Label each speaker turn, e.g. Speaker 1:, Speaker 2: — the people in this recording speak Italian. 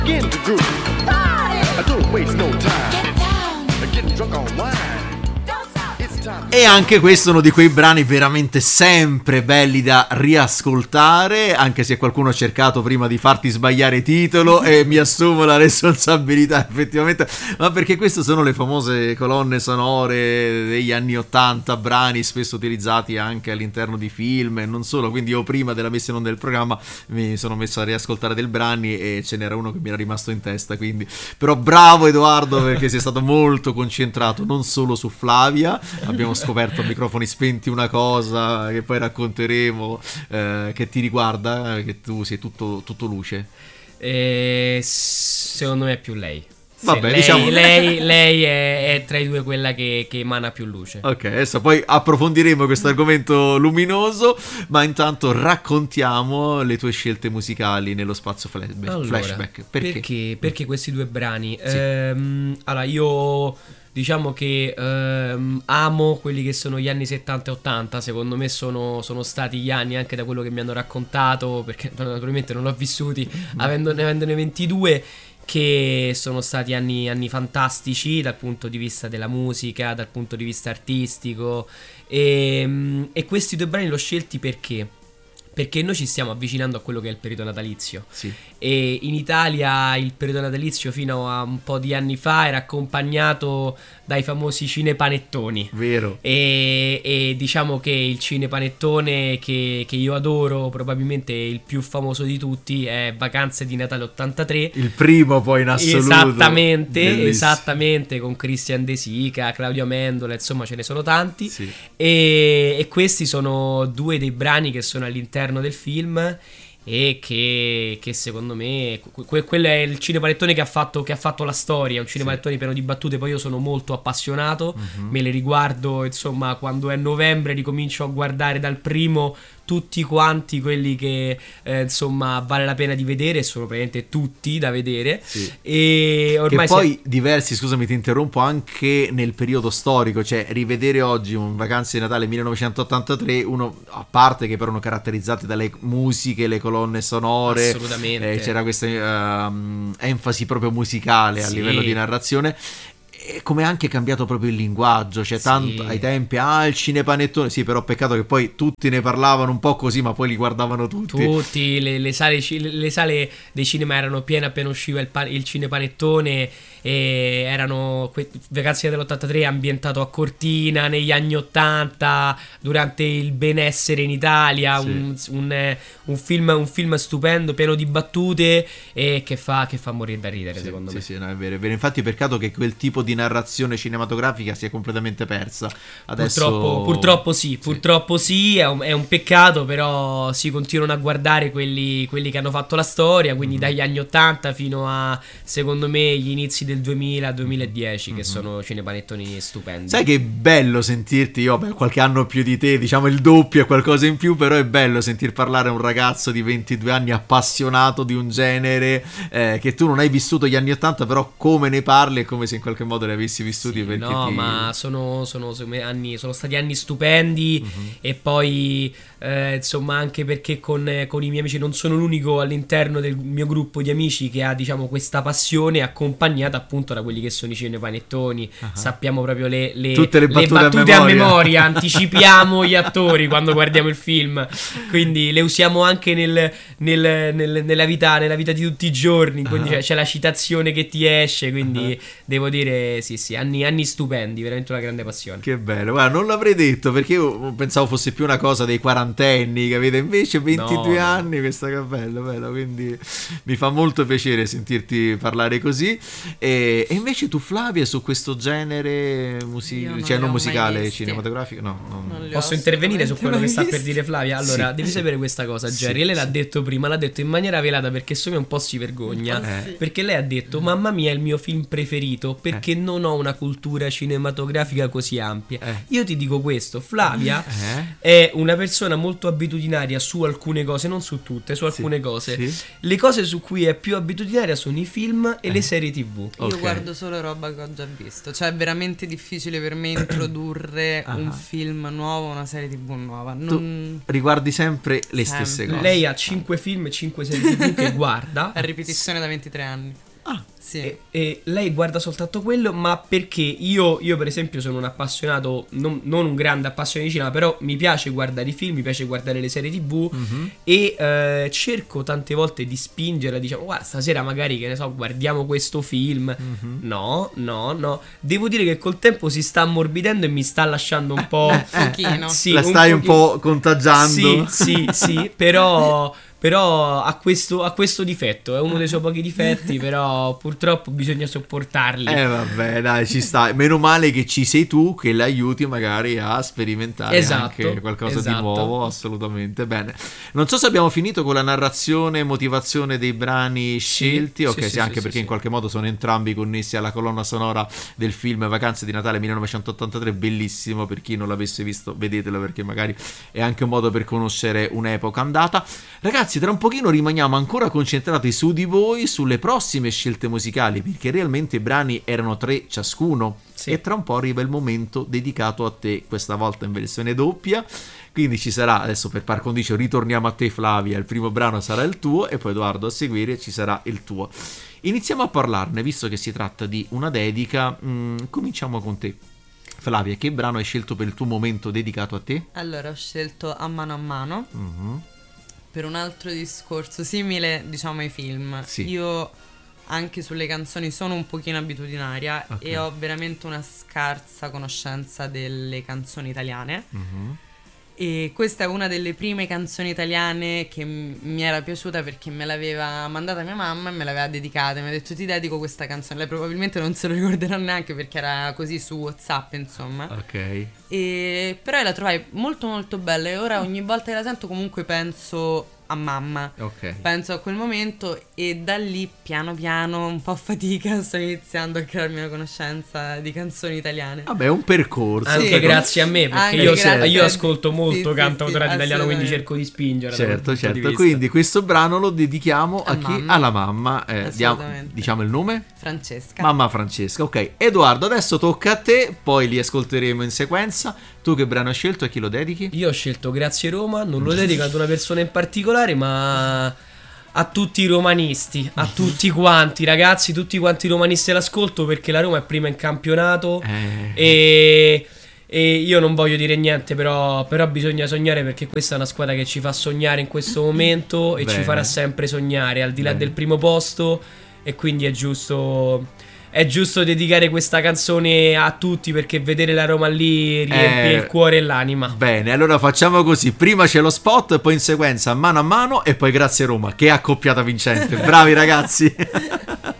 Speaker 1: Begin to groove. I don't waste no time. Getting drunk on wine.
Speaker 2: E anche questo è uno di quei brani veramente sempre belli da riascoltare, anche se qualcuno ha cercato prima di farti sbagliare titolo, e mi assumo la responsabilità effettivamente, ma perché queste sono le famose colonne sonore degli anni 80, brani spesso utilizzati anche all'interno di film e non solo, quindi io prima della messa in onda del programma mi sono messo a riascoltare dei brani e ce n'era uno che mi era rimasto in testa, quindi però bravo Edoardo, perché sei stato molto concentrato non solo su Flavia, abbiamo scoperto a microfoni spenti una cosa che poi racconteremo, che ti riguarda, che tu sei tutto luce.
Speaker 3: Secondo me è più lei.
Speaker 2: Vabbè,
Speaker 3: lei,
Speaker 2: diciamo...
Speaker 3: lei è tra i due quella che emana più luce.
Speaker 2: Ok, adesso poi approfondiremo questo argomento luminoso, ma intanto raccontiamo le tue scelte musicali nello spazio flashback.
Speaker 3: Perché questi due brani?
Speaker 2: Sì.
Speaker 3: Allora, io diciamo che amo quelli che sono gli anni 70 e 80. Secondo me sono stati gli anni, anche da quello che mi hanno raccontato, perché naturalmente non l'ho vissuti, avendone 22, che sono stati anni fantastici dal punto di vista della musica, dal punto di vista artistico, e questi due brani l'ho scelti perché noi ci stiamo avvicinando a quello che è il periodo natalizio.
Speaker 2: Sì.
Speaker 3: E in Italia il periodo natalizio fino a un po' di anni fa era accompagnato dai famosi cinepanettoni.
Speaker 2: Vero.
Speaker 3: E diciamo che il cinepanettone che io adoro, probabilmente il più famoso di tutti, è Vacanze di Natale 83.
Speaker 2: Il primo poi in assoluto.
Speaker 3: Esattamente, con Christian De Sica, Claudio Amendola, insomma ce ne sono tanti.
Speaker 2: Sì.
Speaker 3: E questi sono due dei brani che sono all'interno del film e che secondo me quello è il cinepanettone che ha fatto la storia, un cinepanettone pieno di battute. Poi io sono molto appassionato, me le riguardo, insomma, quando è novembre ricomincio a guardare dal primo tutti quanti quelli che insomma vale la pena di vedere, sono praticamente tutti da vedere.
Speaker 2: Sì.
Speaker 3: E ormai
Speaker 2: che poi diversi, scusami ti interrompo, anche nel periodo storico, cioè rivedere oggi un Vacanze di Natale 1983, uno, a parte che però erano caratterizzati dalle musiche, le colonne sonore,
Speaker 3: assolutamente,
Speaker 2: c'era questa enfasi proprio musicale a livello di narrazione, e come ha anche cambiato proprio il linguaggio, cioè tanto ai tempi il cinepanettone, sì, però peccato che poi tutti ne parlavano un po' così, ma poi li guardavano tutti
Speaker 3: le sale dei cinema erano piene appena usciva il cinepanettone, e erano Vacanze dell'83 ambientato a Cortina negli anni 80 durante il benessere in Italia. Un film stupendo, pieno di battute, e che fa morire da ridere, secondo me.
Speaker 2: Sì, no, è vero. Infatti peccato che quel tipo di narrazione cinematografica sia completamente persa adesso.
Speaker 3: Purtroppo sì, è un peccato, però si continuano a guardare quelli che hanno fatto la storia, quindi dagli anni 80 fino a, secondo me, gli inizi del 2000-2010, che sono cinepanettoni stupendi.
Speaker 2: Sai che è bello sentirti, io qualche anno più di te, diciamo il doppio e qualcosa in più, però è bello sentir parlare a un ragazzo di 22 anni appassionato di un genere che tu non hai vissuto gli anni 80, però come ne parli è come se in qualche modo li avessi vissuti. Perché
Speaker 3: ma sono stati anni stupendi, e poi insomma, anche perché con i miei amici, non sono l'unico all'interno del mio gruppo di amici che ha, diciamo, questa passione, accompagnata appunto da quelli che sono i cinepanettoni. Sappiamo proprio
Speaker 2: tutte le battute
Speaker 3: a memoria, anticipiamo gli attori quando guardiamo il film, quindi le usiamo anche nella vita di tutti i giorni, quindi c'è la citazione che ti esce, quindi devo dire sì, anni stupendi, veramente una grande passione.
Speaker 2: Che bello, guarda, non l'avrei detto perché io pensavo fosse più una cosa dei quarantenni, capite? Invece 22 anni, questa che bello, quindi mi fa molto piacere sentirti parlare così. E invece tu, Flavia, su questo genere non musicale, cinematografico,
Speaker 3: Posso intervenire su quello che sta per dire Flavia? Allora, devi sapere questa cosa, Jerry. Lei l'ha detto prima, l'ha detto in maniera velata, perché secondo me un po' si vergogna, perché lei ha detto: mamma mia, è il mio film preferito, perché non ho una cultura cinematografica così ampia. Io ti dico questo, Flavia è una persona molto abitudinaria su alcune cose, non su tutte, su alcune cose.
Speaker 2: Sì.
Speaker 3: Le cose su cui è più abitudinaria sono i film e le serie TV.
Speaker 4: Io guardo solo roba che ho già visto, cioè è veramente difficile per me introdurre un film nuovo, una serie TV nuova.
Speaker 2: Tu riguardi sempre le stesse cose.
Speaker 3: Lei ha 5 film e 5 serie TV che guarda.
Speaker 4: È ripetizione da 23 anni. Sì.
Speaker 3: E lei guarda soltanto quello, ma perché io per esempio sono un appassionato, non un grande appassionato di cinema, però mi piace guardare i film, mi piace guardare le serie TV e cerco tante volte di spingerla, diciamo guarda stasera magari, che ne so, guardiamo questo film. No, devo dire che col tempo si sta ammorbidendo e mi sta lasciando un po'...
Speaker 4: pochino.
Speaker 3: Sì,
Speaker 2: la stai un po' contagiando.
Speaker 3: Sì, però ha questo difetto, è uno dei suoi pochi difetti, però purtroppo bisogna sopportarli.
Speaker 2: Vabbè, dai, ci sta. Meno male che ci sei tu che l'aiuti magari a sperimentare anche qualcosa di nuovo, assolutamente. Bene. Non so se abbiamo finito con la narrazione e motivazione dei brani scelti, sì, anche perché in qualche modo sono entrambi connessi alla colonna sonora del film Vacanze di Natale 1983, bellissimo, per chi non l'avesse visto vedetelo, perché magari è anche un modo per conoscere un'epoca andata. Ragazzi, tra un pochino rimaniamo ancora concentrati su di voi, sulle prossime scelte musicali, perché realmente i brani erano 3 ciascuno, e tra un po' arriva il momento dedicato a te, questa volta in versione doppia, quindi ci sarà, adesso per par condicio ritorniamo a te Flavia, il primo brano sarà il tuo e poi Edoardo a seguire ci sarà il tuo. Iniziamo a parlarne, visto che si tratta di una dedica. Cominciamo con te Flavia, che brano hai scelto per il tuo momento dedicato a te?
Speaker 4: Allora ho scelto A mano a mano. Per un altro discorso simile, diciamo, ai film.
Speaker 2: Sì.
Speaker 4: Io anche sulle canzoni sono un pochino abitudinaria e ho veramente una scarsa conoscenza delle canzoni italiane. E questa è una delle prime canzoni italiane che mi era piaciuta perché me l'aveva mandata mia mamma e me l'aveva dedicata. Mi ha detto ti dedico questa canzone. Lei probabilmente non se lo ricorderà neanche perché era così su WhatsApp, insomma. Però la trovai molto molto bella e ora ogni volta che la sento comunque penso a mamma. Penso a quel momento e da lì piano piano, un po' a fatica, sto iniziando a crearmi una conoscenza di canzoni italiane.
Speaker 2: Vabbè, è un percorso.
Speaker 3: Anche grazie a me, perché io ascolto molto cantautorato italiano, quindi cerco di spingere.
Speaker 2: Certo. Quindi questo brano lo dedichiamo a chi? Alla mamma. Diciamo il nome?
Speaker 4: Francesca.
Speaker 2: Mamma Francesca, ok. Edoardo, adesso tocca a te, poi li ascolteremo in sequenza. Tu che brano hai scelto e chi lo dedichi?
Speaker 3: Io ho scelto Grazie Roma, non lo dedico ad una persona in particolare, ma a tutti i romanisti, a tutti quanti, ragazzi, tutti quanti i romanisti l'ascolto perché la Roma è prima in campionato e io non voglio dire niente, però bisogna sognare perché questa è una squadra che ci fa sognare in questo momento e ci farà sempre sognare al di là del primo posto, e quindi è giusto dedicare questa canzone a tutti perché vedere la Roma lì riempie il cuore e l'anima.
Speaker 2: Bene, allora facciamo così: prima c'è lo spot, poi in sequenza mano a mano e poi Grazie Roma, che accoppiata vincente. Bravi ragazzi.